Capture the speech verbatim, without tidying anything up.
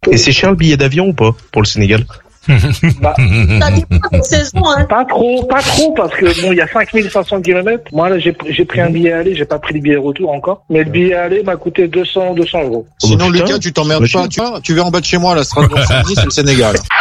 Et c'est cher le billet d'avion ou pas pour le Sénégal? Bah, Ça dépend des saisons, hein. pas trop, pas trop, parce que bon, il y a cinq mille cinq cents kilomètres. Moi, là, j'ai, j'ai pris un billet aller, j'ai pas pris le billet retour encore. Mais le billet aller m'a coûté deux cents, deux cents euros. Sinon, Oh, putain. Lucas, tu t'emmerdes Bah, pas. Tu vois, tu vas en bas de chez moi, la Strasbourg-Saint-Denis, c'est le Sénégal.